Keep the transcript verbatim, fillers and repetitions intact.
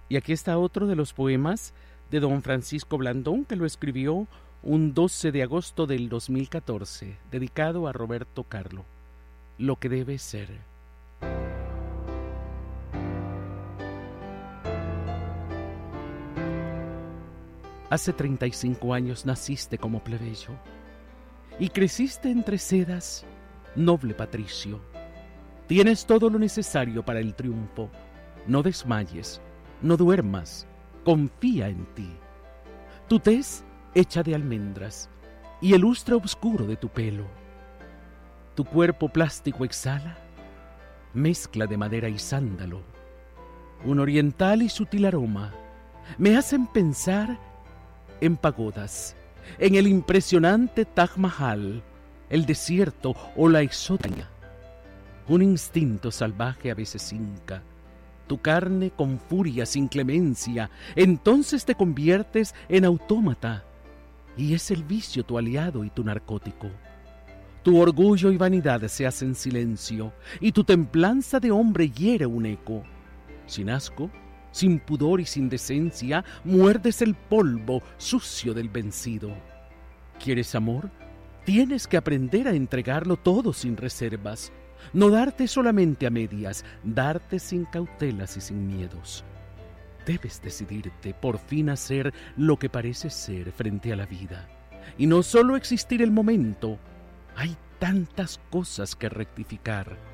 Y aquí está otro de los poemas de don Francisco Blandón, que lo escribió un doce de agosto del dos mil catorce, dedicado a Roberto Carlo. Lo que debe ser. Hace treinta y cinco años naciste como plebeyo y creciste entre sedas, noble patricio. Tienes todo lo necesario para el triunfo. No desmayes, no duermas, confía en ti. Tu tez hecha de almendras y el lustre oscuro de tu pelo. Tu cuerpo plástico exhala mezcla de madera y sándalo. Un oriental y sutil aroma me hacen pensar en pagodas, en el impresionante Taj Mahal, el desierto o la exótica. Un instinto salvaje a veces hinca tu carne con furia sin clemencia, entonces te conviertes en autómata y es el vicio tu aliado y tu narcótico. Tu orgullo y vanidad se hacen silencio y tu templanza de hombre hiere un eco. Sin asco, sin pudor y sin decencia, muerdes el polvo sucio del vencido. ¿Quieres amor? Tienes que aprender a entregarlo todo sin reservas. No darte solamente a medias, darte sin cautelas y sin miedos. Debes decidirte por fin a ser lo que pareces ser frente a la vida. Y no solo existir el momento, hay tantas cosas que rectificar.